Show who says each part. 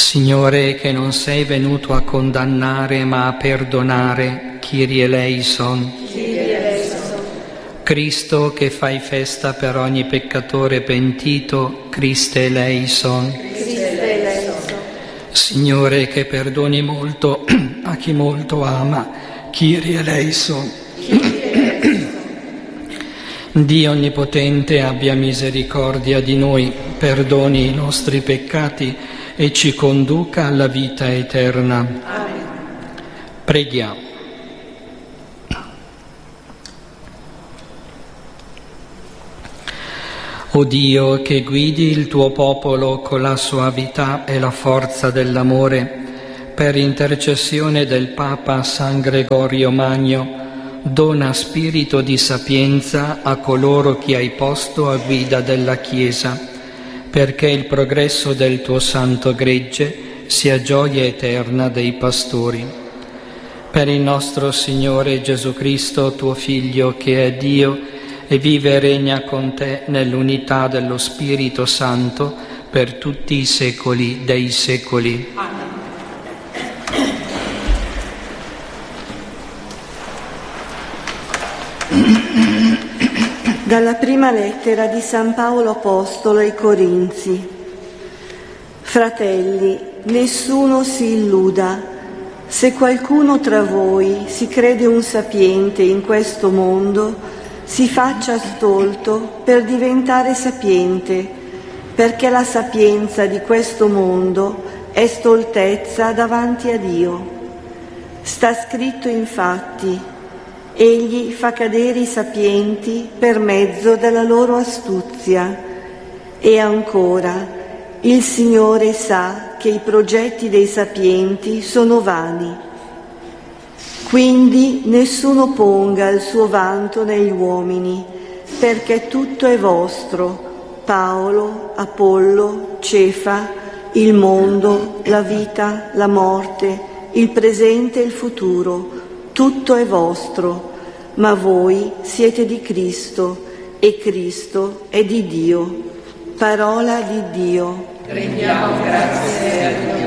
Speaker 1: Signore, che non sei venuto a condannare ma a perdonare, Kyrie eleison. Cristo, che fai festa per ogni peccatore pentito, Christe eleison. Signore, che perdoni molto a chi molto ama, Kyrie eleison. Dio Onnipotente abbia misericordia di noi, perdoni i nostri peccati e ci conduca alla vita eterna. Amen. Preghiamo. O Dio, che guidi il tuo popolo con la soavità e la forza dell'amore, per intercessione del Papa San Gregorio Magno, dona spirito di sapienza a coloro che hai posto a guida della Chiesa, perché il progresso del tuo santo gregge sia gioia eterna dei pastori. Per il nostro Signore Gesù Cristo, tuo Figlio, che è Dio e vive e regna con te nell'unità dello Spirito Santo per tutti i secoli dei secoli. Amen.
Speaker 2: Dalla prima lettera di San Paolo Apostolo ai Corinzi. Fratelli, nessuno si illuda. Se qualcuno tra voi si crede un sapiente in questo mondo, si faccia stolto per diventare sapiente, perché la sapienza di questo mondo è stoltezza davanti a Dio. Sta scritto infatti: Egli fa cadere i sapienti per mezzo della loro astuzia. E ancora, il Signore sa che i progetti dei sapienti sono vani. Quindi nessuno ponga il suo vanto negli uomini, perché tutto è vostro: Paolo, Apollo, Cefa, il mondo, la vita, la morte, il presente e il futuro. Tutto è vostro, ma voi siete di Cristo e Cristo è di Dio. Parola di Dio.
Speaker 3: Rendiamo grazie a Dio.